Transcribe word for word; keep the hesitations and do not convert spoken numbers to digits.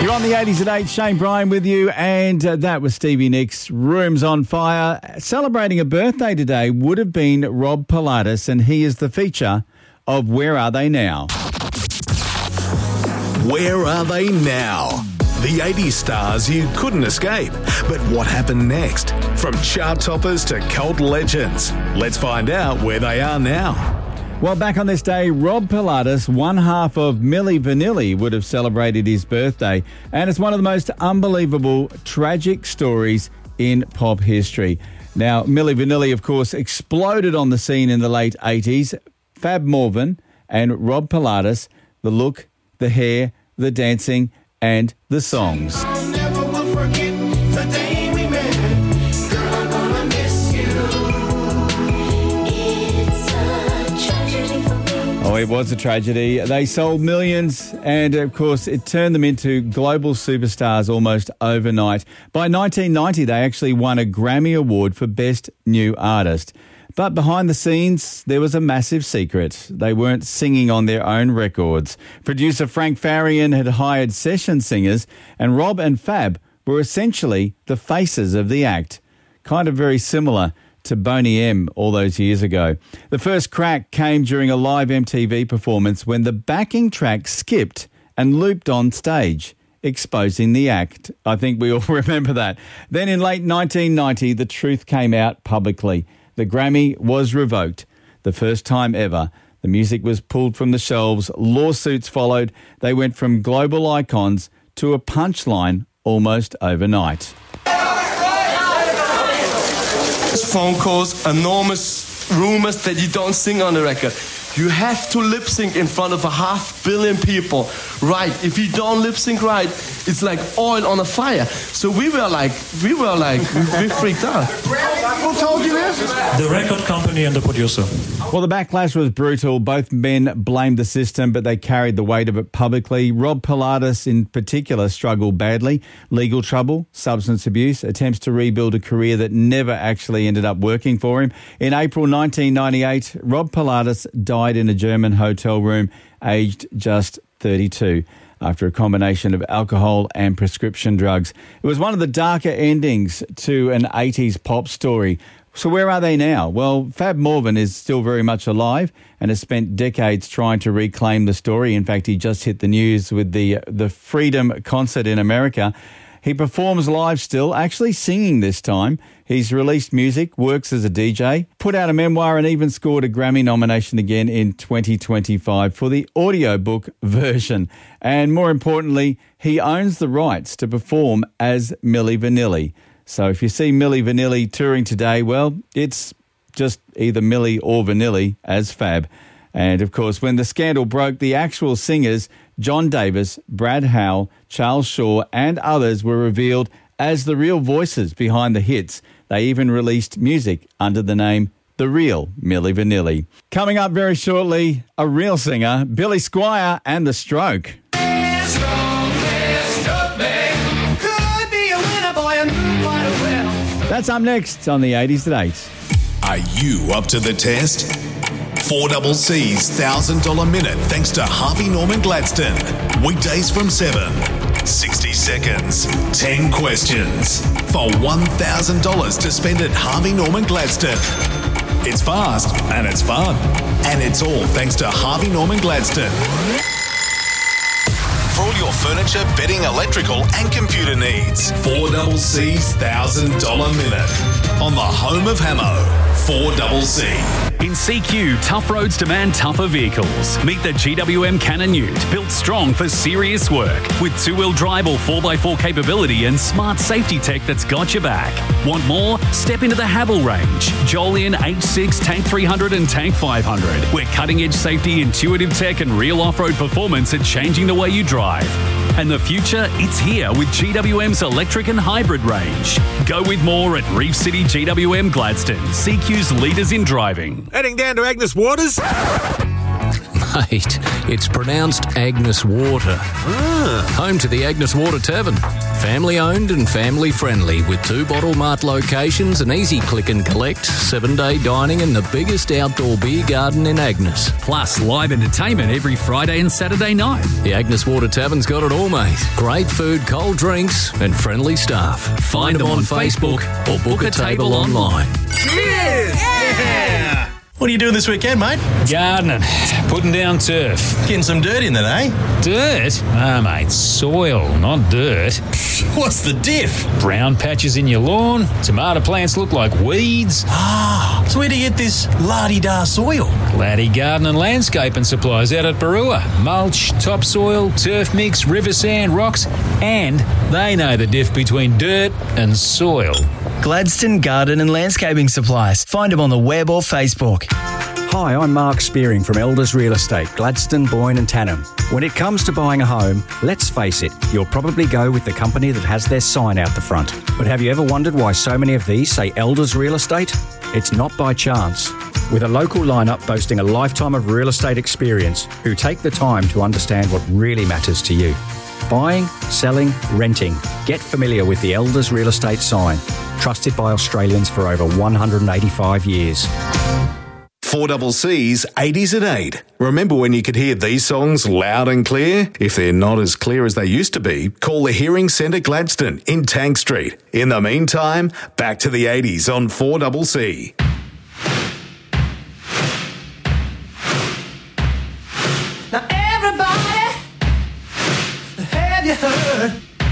You're on the eighties at eight, Shane Bryan with you, and uh, that was Stevie Nicks, Rooms on Fire. Celebrating a birthday today would have been Rob Pilatus, and he is the feature of Where Are They Now? Where Are They Now? The eighties stars you couldn't escape. But what happened next? From chart toppers to cult legends. Let's find out where they are now. Well, back on this day, Rob Pilatus, one half of Milli Vanilli, would have celebrated his birthday. And it's one of the most unbelievable, tragic stories in pop history. Now, Milli Vanilli, of course, exploded on the scene in the late eighties. Fab Morvan and Rob Pilatus, the look, the hair, the dancing, and the songs. I'll never will forget the day we met. Girl, I'm gonna miss you. It's a tragedy for me. Oh, it was a tragedy. They sold millions, and of course, it turned them into global superstars almost overnight. By nineteen ninety, they actually won a Grammy Award for Best New Artist. But behind the scenes, there was a massive secret. They weren't singing on their own records. Producer Frank Farian had hired session singers, and Rob and Fab were essentially the faces of the act. Kind of very similar to Boney M all those years ago. The first crack came during a live M T V performance when the backing track skipped and looped on stage, exposing the act. I think we all remember that. Then in late nineteen ninety, the truth came out publicly. The Grammy was revoked. The first time ever. The music was pulled from the shelves. Lawsuits followed. They went from global icons to a punchline almost overnight. Phone calls, enormous rumors that you don't sing on the record. You have to lip sync in front of a half billion people. Right. If you don't lip sync right, it's like oil on a fire. So we were like, we were like, we, we freaked out. Who told you this? The record company and the producer. Well, the backlash was brutal. Both men blamed the system, but they carried the weight of it publicly. Rob Pilatus, in particular, struggled badly. Legal trouble, substance abuse, attempts to rebuild a career that never actually ended up working for him. In April nineteen ninety-eight, Rob Pilatus died in a German hotel room, aged just thirty-two, after a combination of alcohol and prescription drugs. It was one of the darker endings to an eighties pop story. So where are they now? Well, Fab Morvan is still very much alive and has spent decades trying to reclaim the story. In fact, he just hit the news with the the Freedom concert in America. He performs live still, actually singing this time. He's released music, works as a D J, put out a memoir, and even scored a Grammy nomination again in twenty twenty-five for the audiobook version. And more importantly, he owns the rights to perform as Milli Vanilli. So if you see Milli Vanilli touring today, well, it's just either Milli or Vanilli as Fab. And, of course, when the scandal broke, the actual singers, John Davis, Brad Howell, Charles Shaw and others were revealed as the real voices behind the hits. They even released music under the name The Real Milli Vanilli. Coming up very shortly, a real singer, Billy Squier and The Stroke. That's up next on the eighties at eight. Are you up to the test? four C C's one thousand dollars minute thanks to Harvey Norman Gladstone. Weekdays from seven. sixty seconds. ten questions. For one thousand dollars to spend at Harvey Norman Gladstone. It's fast and it's fun. And it's all thanks to Harvey Norman Gladstone. For all your furniture, bedding, electrical and computer needs. four C C's one thousand dollars minute. On the home of Hamo. four C C. In C Q, tough roads demand tougher vehicles. Meet the G W M Cannon Ute, built strong for serious work. With two-wheel drive or four by four capability and smart safety tech that's got your back. Want more? Step into the Haval range. Jolyon H six, Tank three hundred and Tank five hundred. Where cutting-edge safety, intuitive tech and real off-road performance are changing the way you drive. And the future, it's here with G W M's electric and hybrid range. Go with more at Reef City G W M Gladstone, C Q's leaders in driving. Heading down to Agnes Waters. Mate, it's pronounced Agnes Water. Ah. Home to the Agnes Water Tavern. Family owned and family friendly with two Bottle Mart locations, an easy click and collect, seven day dining and the biggest outdoor beer garden in Agnes. Plus live entertainment every Friday and Saturday night. The Agnes Water Tavern's got it all, mate. Great food, cold drinks and friendly staff. Find, them on Facebook or book a table online. Cheers! Yeah! What are you doing this weekend, mate? Gardening. Putting down turf. Getting some dirt in then, eh? Dirt? Ah, mate, soil, not dirt. What's the diff? Brown patches in your lawn. Tomato plants look like weeds. Ah, so where do you get this la-di-da soil? Laddie Garden and Landscaping Supplies out at Barua. Mulch, topsoil, turf mix, river sand, rocks, and they know the diff between dirt and soil. Gladstone Garden and Landscaping Supplies. Find them on the web or Facebook. Hi, I'm Mark Spearing from Elders Real Estate, Gladstone, Boyne and Tannum. When it comes to buying a home, let's face it, you'll probably go with the company that has their sign out the front. But have you ever wondered why so many of these say Elders Real Estate? It's not by chance. With a local lineup boasting a lifetime of real estate experience, who take the time to understand what really matters to you. Buying, selling, renting. Get familiar with the Elders Real Estate sign. Trusted by Australians for over one hundred eighty-five years. four C C's eighties at eight. Remember when you could hear these songs loud and clear? If they're not as clear as they used to be, call the Hearing Centre Gladstone in Tank Street. In the meantime, back to the eighties on four C C.